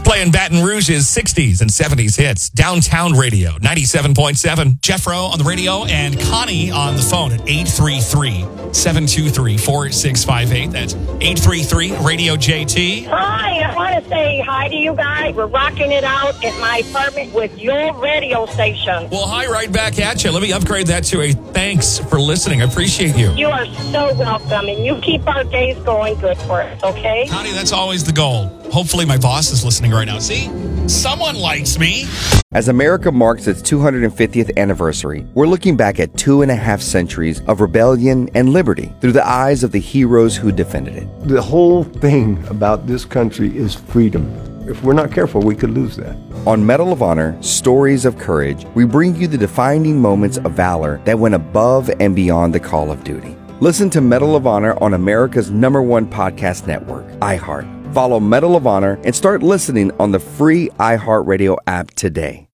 Playing Baton Rouge's 60s and 70s hits. Downtown Radio, 97.7. Jeff Rowe on the radio and Connie on the phone at 833-723-4658. That's 833-RADIO-JT. Hi, I want to say hi to you guys. We're rocking it out at my apartment with your radio station. Well, hi, right back at you. Let me upgrade that to a thanks for listening. I appreciate you. You are so welcome, and you keep our days going good for us, okay? Connie, that's always the goal. Hopefully my boss is listening right now. See? Someone likes me. As America marks its 250th anniversary, we're looking back at 2.5 centuries of rebellion and liberty through the eyes of the heroes who defended it. The whole thing about this country is freedom. If we're not careful, we could lose that. On Medal of Honor, Stories of Courage, we bring you the defining moments of valor that went above and beyond the call of duty. Listen to Medal of Honor on America's #1 podcast network, iHeart. Follow Medal of Honor and start listening on the free iHeartRadio app today.